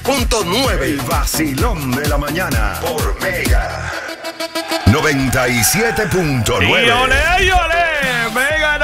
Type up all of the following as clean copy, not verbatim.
97.9. El vacilón de la mañana por Mega 97.9. Y olé, Mega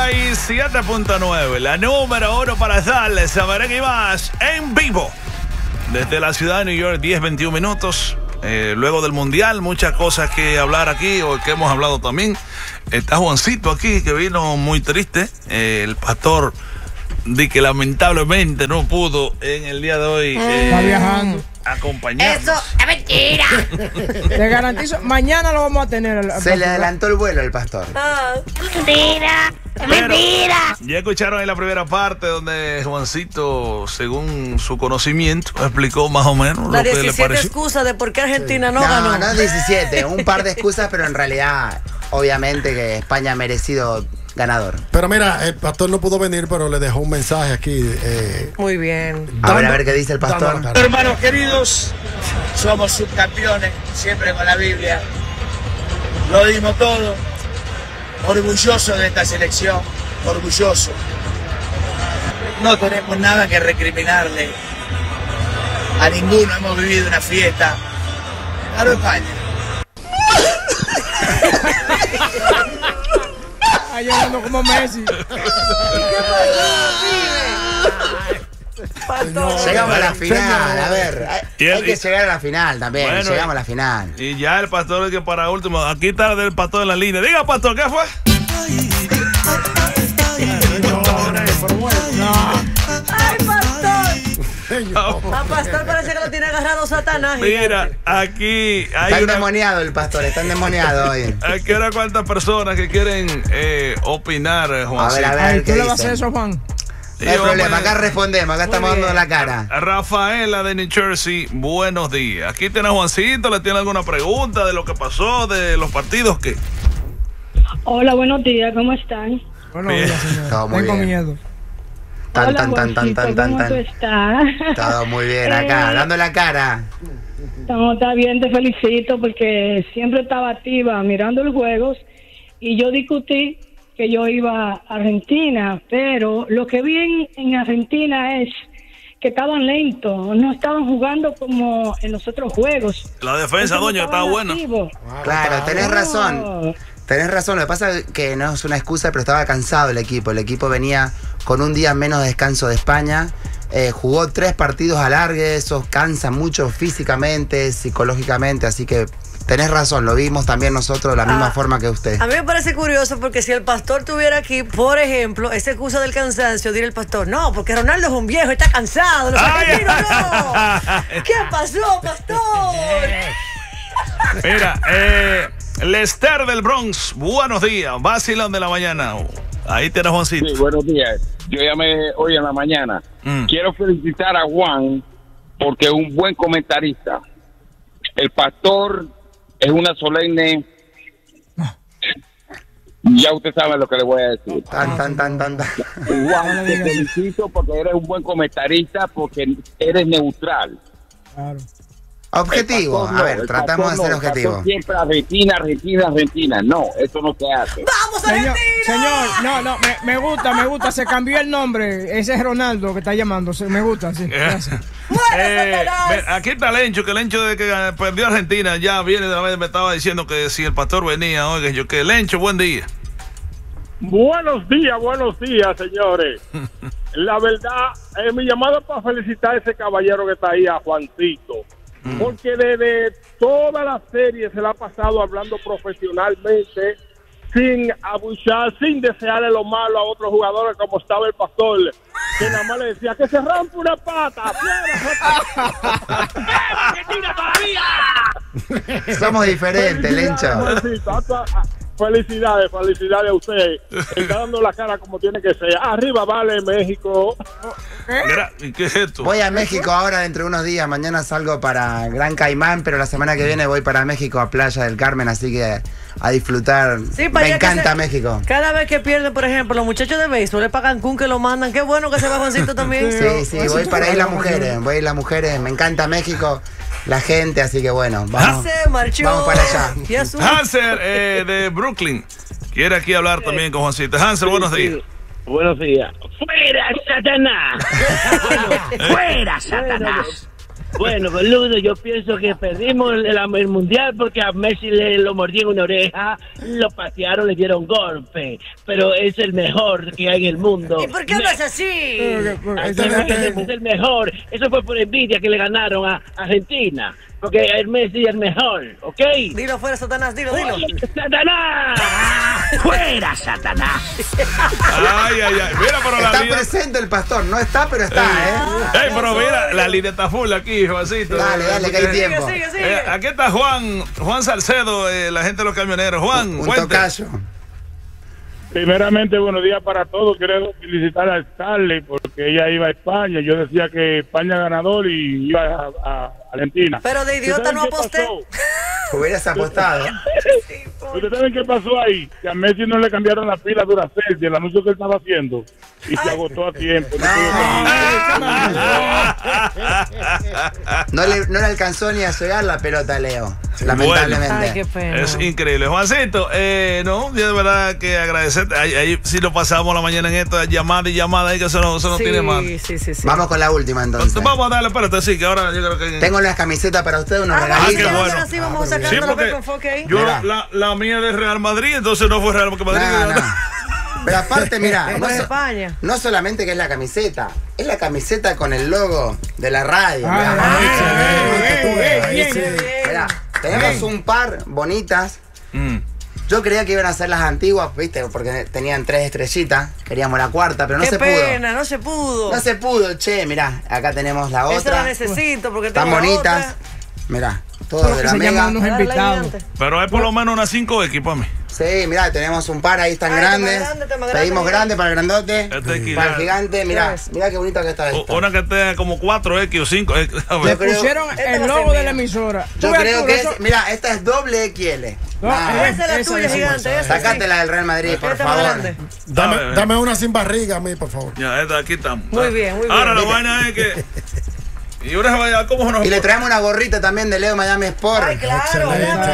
97.9, la número 1 para darles a merengue y más en vivo desde la ciudad de New York, 10-21 minutos. Luego del mundial, muchas cosas que hablar aquí o que hemos hablado también. Está Juancito aquí, que vino muy triste. El pastor de que lamentablemente no pudo en el día de hoy está viajando, acompañarnos. Eso es mentira. Te garantizo, mañana lo vamos a tener. Se le adelantó el vuelo al pastor. Mentira. Mentira. Ya escucharon en la primera parte donde Juancito, según su conocimiento, explicó más o menos las lo que le 17 pareció. excusas de por qué Argentina no ganó. No 17, un par de excusas, pero en realidad, obviamente que España ha merecido ganador. Pero mira, el pastor no pudo venir, pero le dejó un mensaje aquí. Muy bien. A ver qué dice el pastor. Hermanos queridos, somos subcampeones, siempre con la Biblia. Lo dimos todo. Orgulloso de esta selección, orgulloso. No tenemos nada que recriminarle a ninguno. Hemos vivido una fiesta. Claro, España. Está llorando como Messi. Llegamos a la final, a ver. Hay que llegar a la final también. Bueno, llegamos a la final. Y ya el pastor es que para último, aquí está el pastor en la línea. Diga, pastor, ¿qué fue? ¡Ay, pastor! A pastor parece que lo tiene agarrado Satanás. Mira, aquí hay Está endemoniado el pastor, está endemoniado hoy. Aquí ahora cuántas personas que quieren opinar, Juan. A ver, Ay, ¿qué ¿tú le vas a hacer dicen? eso, Juan? No hay problema, acá respondemos, acá estamos dando la cara. Rafaela de New Jersey, buenos días. Aquí tiene a Juancito, ¿le tiene alguna pregunta de lo que pasó, de los partidos que? Hola, buenos días, ¿cómo están? Bueno, Bien. mira, señor. Todo muy Tengo bien. miedo. Hola, Juancito, ¿cómo tú estás? Todo muy bien acá, dando la cara. No, está bien, te felicito porque siempre estaba activa mirando los juegos y yo discutí que yo iba a Argentina, pero lo que vi en Argentina es que estaban lentos, no estaban jugando como en los otros juegos. La defensa, Entonces, doña, no está estaban buena. activos. Claro, tenés No. razón. Tenés razón, lo que pasa es que no es una excusa, pero estaba cansado el equipo. El equipo venía con un día menos de descanso de España. Jugó 3 partidos alargues, eso cansa mucho físicamente, psicológicamente, así que tenés razón, lo vimos también nosotros de la misma forma que usted. A mí me parece curioso porque si el pastor estuviera aquí, por ejemplo, esa excusa del cansancio, diría el pastor, no, porque Ronaldo es un viejo, está cansado, los argentinos no. ¿Qué pasó, pastor? Mira, Lester del Bronx, buenos días, vacilón de la mañana. Ahí tienes Juancito. Sí, buenos días. Yo llamé hoy en la mañana. Quiero felicitar a Juan porque es un buen comentarista. El pastor es una solemne. Ya usted sabe lo que le voy a decir. Tan. Juan, te felicito porque eres un buen comentarista, porque eres neutral. Claro. Objetivo, Pastor, a ver, el tratamos de pastor ser no, el pastor objetivos. siempre Argentina. No, eso no se hace. ¡Vamos, Señor, Argentina! no, me gusta, se cambió el nombre. Ese es Ronaldo que está llamando, me gusta, sí. Gracias. Aquí está Lencho, que Lencho de que perdió Argentina ya viene de la vez, me estaba diciendo que si el pastor venía, oiga, yo que Lencho, buen día. Buenos días, señores. La verdad, mi llamado es para felicitar a ese caballero que está ahí, a Juancito. Porque desde toda la serie se la ha pasado hablando profesionalmente, sin abuchar, sin desearle lo malo a otros jugadores, como estaba el pastor, que nada más le decía que se rompe una pata. ¡Argentina todavía! Somos diferentes, Lencho. Felicidades a usted. Está dando la cara como tiene que ser. Arriba, vale, México. ¿Qué es esto? Voy a México ahora dentro de unos días. Mañana salgo para Gran Caimán, pero la semana que viene voy para México a Playa del Carmen, así que a disfrutar. Sí, para me allá encanta México. Cada vez que pierden, por ejemplo, los muchachos de béisbol es para Cancún que lo mandan. Qué bueno que se va Juancito también. Sí, voy para ir las mujeres. Me encanta México, la gente, así que bueno, vamos, Se marchó. vamos para allá. Hanser de Brooklyn quiere aquí hablar también con Juancito. Hanser, buenos días. Buenos días. ¡Fuera, Satanás! ¡Fuera, Satanás! Bueno, boludo, yo pienso que perdimos el mundial porque a Messi lo mordió en una oreja, lo patearon, le dieron golpe. Pero es el mejor que hay en el mundo. ¿Y por qué hablas así? Es el mejor. Eso fue por envidia que le ganaron a Argentina. Porque el Messi es el mejor, ¿ok? Dilo fuera, Satanás, dilo. ¡Satanás! ¡Fuera, Satanás! Ay. Mira, pero está presente el pastor, no está, pero está, Ey, pero mira, la línea está full aquí, Juancito. Dale, que hay tiempo. Sigue. Aquí está Juan Salcedo, la gente de los camioneros. Juan, un tocayo. Primeramente, buenos días para todos. Quiero felicitar a Starley porque ella iba a España. Yo decía que España ganador y iba a Argentina. Pero de idiota no aposté. Hubieras apostado. ¿Ustedes saben qué pasó ahí? Que a Messi no le cambiaron la pila Duracell del anuncio que él estaba haciendo y se agotó a tiempo. No le alcanzó ni a llegar la pelota a Leo, lamentablemente. Ay, qué pena. Es increíble. Juancito, no, yo de verdad que agradecerte. Ahí sí lo pasamos la mañana en esto, llamada y llamada, ahí que eso no tiene más. Sí. Vamos con la última entonces. Vamos a darle, espérate, sí, que ahora yo creo que... Tengo unas camisetas para ustedes, unos regalitos. qué bueno. Así vamos a sacar todo lo que enfoque ahí. Yo la mía de Real Madrid, entonces no fue Real Madrid. No. Pero aparte, mira, España. No solamente que es la camiseta, es la camiseta con el logo de la radio. Mirá, tenemos un par bonitas. Yo creía que iban a ser las antiguas, viste, porque tenían 3 estrellitas. Queríamos la cuarta, pero no se pudo. Qué pena, no se pudo. No se pudo, che, mirá, acá tenemos la otra. Esa la necesito porque están tengo bonitas. otra. Mirá, todo de la Mega. Pero hay por lo menos unas 5 equipos para mí. Sí, mirá, tenemos un par ahí tan grandes. Pedimos grande para el grandote. Para el gigante, mirá qué bonito que está esto. Una que tenga como 4X o 5X. Le pusieron el logo de la emisora. Yo creo que es, mira, esta es doble XL. Esa es la tuya, gigante. Sacátela del Real Madrid, por favor. Dame una sin barriga a mí, por favor. Ya, esta aquí estamos. Muy bien. Ahora la vaina es que... Y le traemos una gorrita también de Leo Miami Sport. Ay, claro.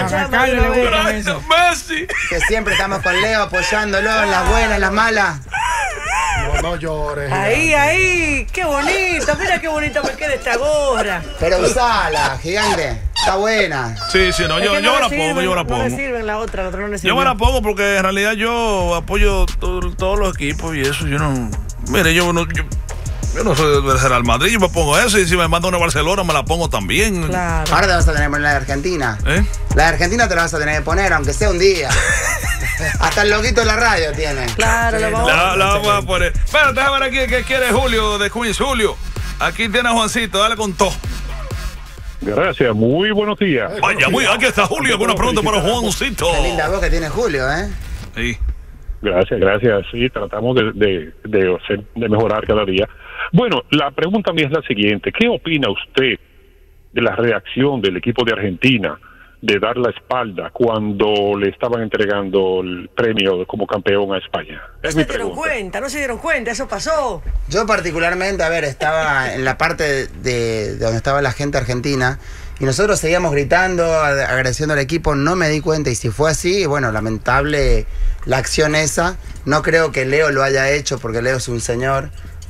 Messi. Que siempre estamos con Leo apoyándolo en las buenas, en las malas. No llores. Ahí. Qué bonita. Mira qué bonita me queda esta gorra. Pero usala, gigante. Está buena. Sí, no, yo la pongo. No le sirven la otra no le sirve. Yo me la pongo porque en realidad yo apoyo todos los equipos y eso. Yo no. Mire, yo no soy del Real Madrid, yo me pongo eso y si me manda una Barcelona me la pongo también. Claro. Ahora te vas a tener que poner la de Argentina. La de Argentina te la vas a tener que poner, aunque sea un día. Hasta el loguito de la radio tiene. Claro, la vamos a poner. Pero déjame ver aquí qué quiere Julio de Queens. Julio, aquí tiene a Juancito, dale con todo. Gracias, muy buenos días. Vaya, aquí está Julio con una pregunta para Juancito. Qué linda voz que tiene Julio, Sí. Gracias. Sí, tratamos de mejorar cada día. Bueno, la pregunta mía es la siguiente. ¿Qué opina usted de la reacción del equipo de Argentina de dar la espalda cuando le estaban entregando el premio como campeón a España? No se dieron cuenta, eso pasó. Yo particularmente, estaba en la parte de donde estaba la gente argentina y nosotros seguíamos gritando, agradeciendo al equipo, no me di cuenta y si fue así, bueno, lamentable la acción esa. No creo que Leo lo haya hecho porque Leo es un señor.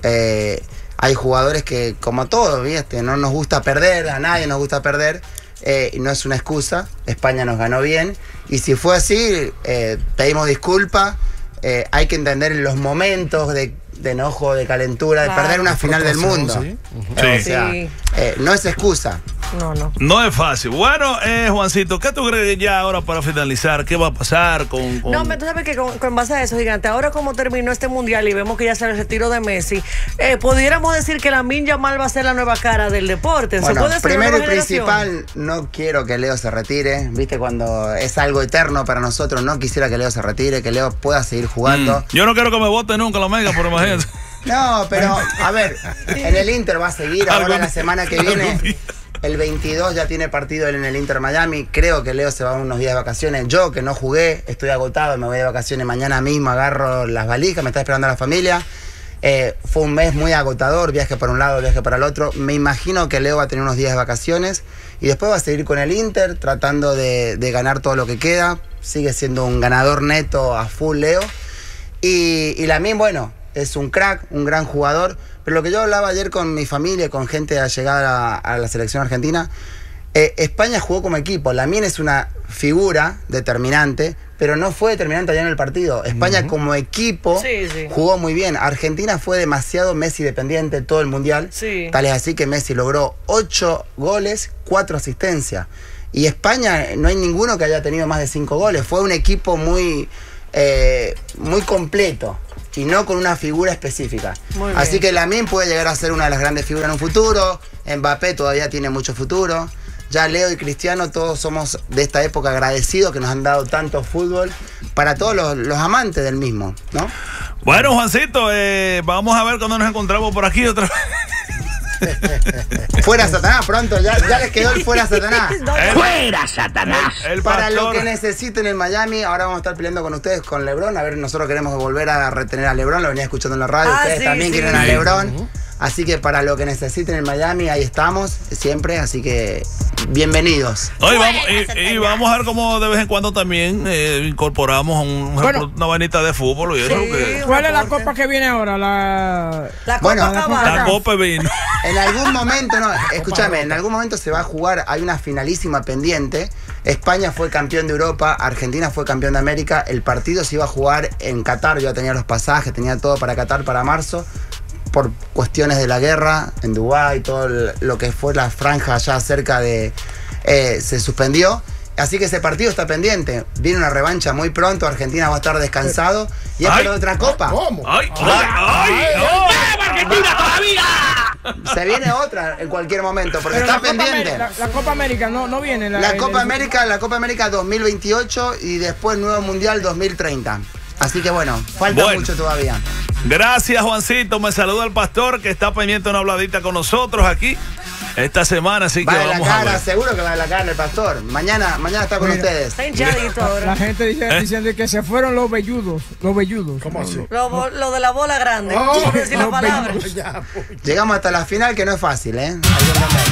Hay jugadores que, como todos, no nos gusta perder, a nadie nos gusta perder, y no es una excusa. España nos ganó bien, y si fue así, pedimos disculpas. Hay que entender en los momentos de enojo, de calentura, de perder una final del mundo. Sí. O sea, no es excusa. No es fácil. Bueno, Juancito, ¿qué tú crees ya ahora para finalizar? ¿Qué va a pasar con... No, tú sabes que con base a eso, gigante, ahora como terminó este mundial y vemos que ya sale el retiro de Messi, pudiéramos decir que Lamine Yamal va a ser la nueva cara del deporte. Bueno, ¿Puede ser primero y principal, no quiero que Leo se retire. Viste, cuando es algo eterno para nosotros, no quisiera que Leo se retire, que Leo pueda seguir jugando. Yo no quiero que me vote nunca la Mega, por imagínate. No, pero, a ver, en el Inter va a seguir ahora la semana que viene. El 22 ya tiene partido él en el Inter Miami. Creo que Leo se va unos días de vacaciones. Yo, que no jugué, estoy agotado, me voy de vacaciones mañana mismo, agarro las valijas, me está esperando la familia. Fue un mes muy agotador, viaje para un lado, viaje para el otro. Me imagino que Leo va a tener unos días de vacaciones y después va a seguir con el Inter, tratando de ganar todo lo que queda. Sigue siendo un ganador neto a full Leo. Y Lamine, bueno, es un crack, un gran jugador. Pero lo que yo hablaba ayer con mi familia, con gente allegada a la selección argentina, España jugó como equipo. Lamine es una figura determinante, pero no fue determinante allá en el partido. España como equipo jugó muy bien. Argentina fue demasiado Messi dependiente todo el mundial. Tal es así que Messi logró 8 goles, 4 asistencias. Y España no hay ninguno que haya tenido más de 5 goles. Fue un equipo muy completo y no con una figura específica. Así que Lamine puede llegar a ser una de las grandes figuras en un futuro. Mbappé todavía tiene mucho futuro. Ya Leo y Cristiano, todos somos de esta época agradecidos que nos han dado tanto fútbol para todos los amantes del mismo, ¿no? Bueno, Juancito, vamos a ver cuando nos encontramos por aquí otra vez. Fuera Satanás, pronto, ya les quedó el fuera Satanás. ¡Fuera Satanás! Para lo que necesiten en Miami, ahora vamos a estar peleando con ustedes, con LeBron. A ver, nosotros queremos volver a retener a LeBron, lo venía escuchando en la radio, ustedes también quieren a LeBron. Así que para lo que necesiten en Miami, ahí estamos, siempre, así que bienvenidos. Hoy vamos a ver cómo de vez en cuando también incorporamos una vainita de fútbol. Y eso ¿Cuál es la copa que viene ahora? La Copa vino. En algún momento, escúchame, en algún momento se va a jugar, hay una finalísima pendiente. España fue campeón de Europa, Argentina fue campeón de América. El partido se iba a jugar en Qatar, yo ya tenía los pasajes, tenía todo para Qatar para marzo. Por cuestiones de la guerra en Dubái, todo lo que fue la franja allá cerca de... se suspendió. Así que ese partido está pendiente. Viene una revancha muy pronto, Argentina va a estar descansado. Y es por otra copa. ¿Cómo? ¡Argentina todavía! Se viene otra en cualquier momento, porque Pero está pendiente. La Copa América no viene. La Copa América 2028 y después Nuevo Mundial 2030. Así que bueno, falta mucho todavía. Gracias, Juancito. Me saluda el pastor que está pendiente de una habladita con nosotros aquí esta semana, así que vamos a ver. Seguro que va de la cara el pastor. Mañana está con ustedes. Está hinchadito ahora. La gente diciendo que se fueron los velludos. ¿Cómo así? Lo de la bola grande. No decir la palabra. Llegamos hasta la final, que no es fácil, ¿eh?